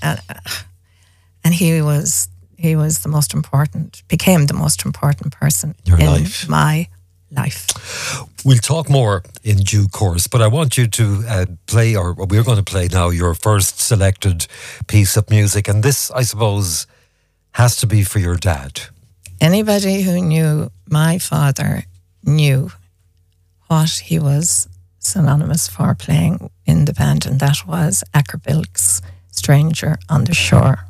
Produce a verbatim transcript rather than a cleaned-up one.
and, and he was he was the most important, became the most important person Your in life. my life. We'll talk more in due course, but I want you to uh, play, or we're going to play now, your first selected piece of music. And this, I suppose, has to be for your dad. Anybody who knew my father knew what he was synonymous for playing in the band, and that was Acker Bilk's Stranger on the Shore.